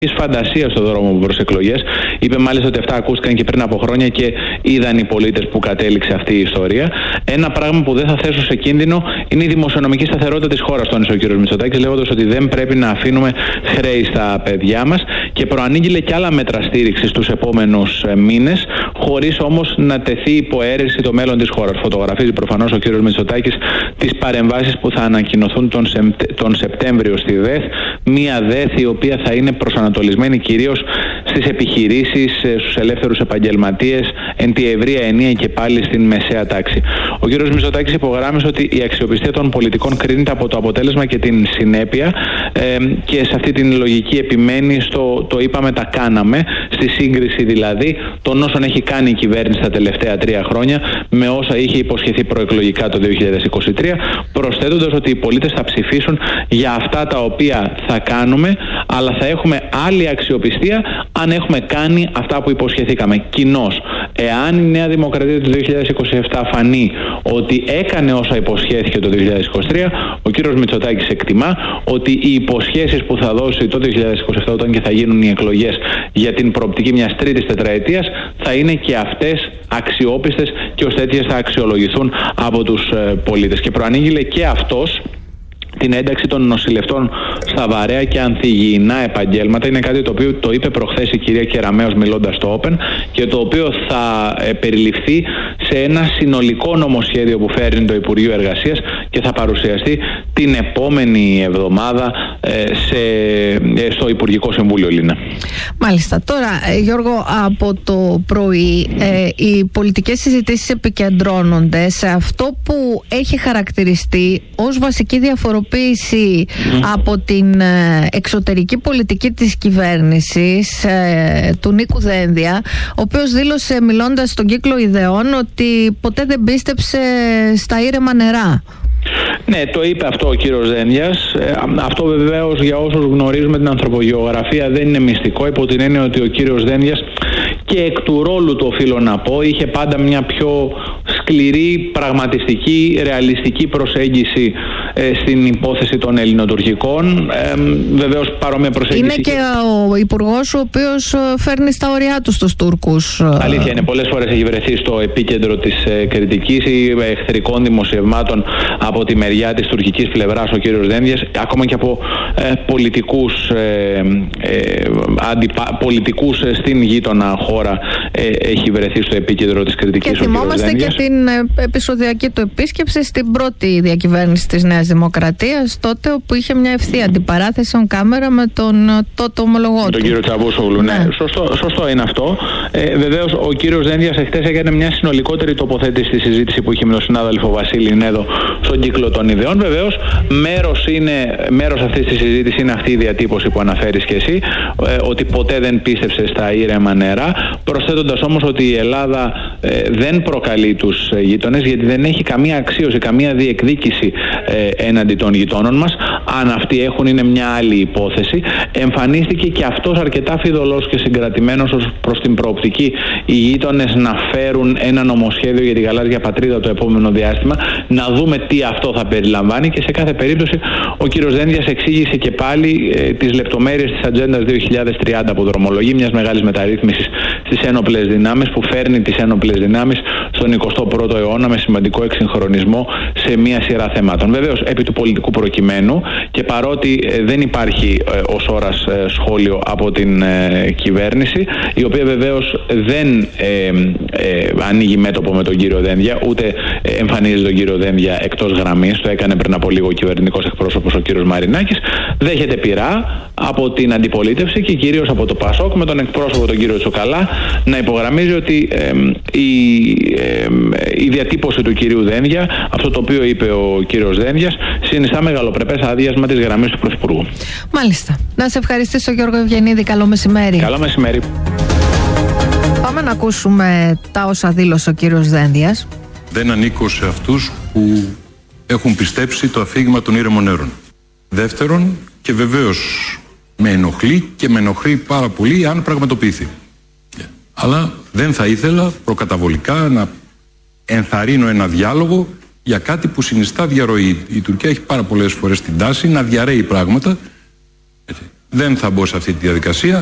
φαντασία στον δρόμο προς εκλογές. Είπε μάλιστα ότι αυτά ακούστηκαν και πριν από χρόνια και είδαν οι πολίτες που κατέληξε αυτή η ιστορία. Ένα πράγμα που δεν θα θέσω σε κίνδυνο είναι η δημοσιονομική σταθερότητα της χώρας, τόνισε ο κ. Μητσοτάκης, λέγοντας ότι δεν πρέπει να αφήνουμε χρέη στα παιδιά μας και προανήγγειλε και άλλα μέτρα στήριξης τους επόμενους μήνες, χωρίς όμως να τεθεί υπό αίρεση το μέλλον της χώρας. Φωτογραφίζει προφανώς ο κ. Μητσοτάκης τις παρεμβάσεις που θα ανακοινωθούν τον Σεπτέμβριο στη ΔΕΘ. Μία ΔΕΘ η οποία θα είναι προσανατολισμένη κυρίως στις επιχειρήσεις, στους ελεύθερους επαγγελματίες, εν τη ευρεία ενία και πάλι στην μεσαία τάξη. Ο κ. Μητσοτάκης υπογράμμισε ότι η αξιοπιστία των πολιτικών κρίνεται από το αποτέλεσμα και την συνέπεια και σε αυτή την λογική επιμένει στο το είπαμε τα κάναμε, στη σύγκριση δηλαδή των όσων έχει κάνει η κυβέρνηση τα τελευταία 3 χρόνια με όσα είχε υποσχεθεί προεκλογικά το 2023, προσθέτοντας ότι οι πολίτες θα ψηφίσουν για αυτά τα οποία θα κάνουμε, αλλά θα έχουμε άλλη αξιοπιστία αν έχουμε κάνει αυτά που υποσχεθήκαμε κοινώς. Εάν η Νέα Δημοκρατία του 2027 φανεί ότι έκανε όσα υποσχέθηκε το 2023, ο κύριος Μητσοτάκης εκτιμά ότι οι υποσχέσεις που θα δώσει το 2027 όταν και θα γίνουν οι εκλογές για την προοπτική μιας τρίτης τετραετίας θα είναι και αυτές αξιόπιστες και ως τέτοιες θα αξιολογηθούν από τους πολίτες. Και προανήγγειλε και αυτός την ένταξη των νοσηλευτών στα βαρέα και ανθυγιεινά επαγγέλματα. Είναι κάτι το οποίο το είπε προχθές η κυρία Κεραμέως μιλώντας στο Open και το οποίο θα περιληφθεί σε ένα συνολικό νομοσχέδιο που φέρνει το Υπουργείο Εργασίας και θα παρουσιαστεί την επόμενη εβδομάδα στο Υπουργικό Συμβούλιο, Λίνα. Μάλιστα. Τώρα, Γιώργο, από το πρωί οι πολιτικές συζητήσεις επικεντρώνονται σε αυτό που έχει χαρακτηριστεί ως βασική διαφοροποίηση από την εξωτερική πολιτική της κυβέρνησης του Νίκου Δένδια, ο οποίος δήλωσε μιλώντας στον Κύκλο Ιδεών ότι ποτέ δεν πίστεψε στα ήρεμα νερά. Ναι, το είπε αυτό ο κύριος Δένδιας. Αυτό βεβαίως για όσους γνωρίζουμε την ανθρωπογεωγραφία δεν είναι μυστικό, υπό την έννοια ότι ο κύριος Δένδιας και εκ του ρόλου του οφείλω να πω είχε πάντα μια πιο σκληρή, πραγματιστική, ρεαλιστική προσέγγιση στην υπόθεση των ελληνοτουρκικών. Βεβαίως παρόμοια προσέγγιση. Είναι και ο υπουργός ο οποίος φέρνει στα ωριά του τους Τούρκους. Αλήθεια είναι, πολλές φορές έχει βρεθεί στο επίκεντρο της κριτικής ή εχθρικών δημοσιευμάτων από τη μεριά της τουρκικής πλευράς ο κύριος Δένδιας, ακόμα και από πολιτικούς στην γείτονα χώρα έχει βρεθεί στο επίκεντρο της κριτικής. Και θυμόμαστε και την επεισοδιακή του επίσκεψη στην πρώτη διακυβέρνηση της Νέας Δημοκρατίας, τότε όπου είχε μια ευθεία αντιπαράθεση on κάμερα με τον τότε ομολογό του. Τον κύριο Τσαβούσογλου, ναι. Σωστό είναι αυτό. Βεβαίως ο κύριος Δένδιας εχθές έκανε μια συνολικότερη τοποθέτηση στη συζήτηση που είχε με τον συνάδελφο Βασίλη Νέδο στον Κύκλο των Ιδεών. Βεβαίως μέρος αυτής της συζήτησης είναι αυτή η διατύπωση που αναφέρεις και εσύ, ότι ποτέ δεν πίστεψε στα ήρεμα νερά, προσθέτοντας όμως ότι η Ελλάδα δεν προκαλεί τους γείτονες, γιατί δεν έχει καμία αξίωση, καμία διεκδίκηση έναντι των γειτόνων μας. Αν αυτοί έχουν είναι μια άλλη υπόθεση. Εμφανίστηκε και αυτός αρκετά φιδωλός και συγκρατημένος ως προς την προοπτική οι γείτονες να φέρουν ένα νομοσχέδιο για τη γαλάζια πατρίδα το επόμενο διάστημα, να δούμε τι αυτό θα περιλαμβάνει, και σε κάθε περίπτωση ο κύριος Δένδιας εξήγησε και πάλι τις λεπτομέρειες της Ατζέντας 2030 που δρομολογεί μιας μεγάλης μεταρρύθμισης στις ένοπλες δυνάμεις, που φέρνει τις ένοπλες δυνάμεις στον 21ο αιώνα με σημαντικό εξυγχρονισμό σε μία σειρά θεμάτων. Βεβαίως, επί του πολιτικού προκειμένου, και παρότι δεν υπάρχει ως ώρας σχόλιο από την κυβέρνηση, η οποία βεβαίως δεν ανοίγει μέτωπο με τον κύριο Δένδια, ούτε εμφανίζει τον κύριο Δένδια εκτός γραμμής, το έκανε πριν από λίγο ο κυβερνητικός εκπρόσωπος ο κύριος Μαρινάκης, δέχεται πειρά από την αντιπολίτευση και κυρίως από το ΠΑΣΟΚ με τον εκπρόσωπο τον κύριο Τσουκαλά να υπογραμμίζει ότι η διατύπωση του κυρίου Δένδια, αυτό το οποίο είπε ο κύριος Δένδιας, συνιστά μεγαλοπρεπές άδειασμα της γραμμής του Πρωθυπουργού. Μάλιστα. Να σε ευχαριστήσω, Γιώργο Ευγενίδη. Καλό μεσημέρι. Καλό μεσημέρι. Πάμε να ακούσουμε τα όσα δήλωσε ο κύριος Δένδιας. Δεν ανήκω σε αυτούς που έχουν πιστέψει το αφήγημα των ήρεμων νερών. Δεύτερον, και βεβαίως με ενοχλεί πάρα πολύ αν πραγματοποιηθεί. Αλλά δεν θα ήθελα προκαταβολικά να ενθαρρύνω ένα διάλογο για κάτι που συνιστά διαρροή. Η Τουρκία έχει πάρα πολλές φορές την τάση να διαρρέει πράγματα. Δεν θα μπω σε αυτή τη διαδικασία.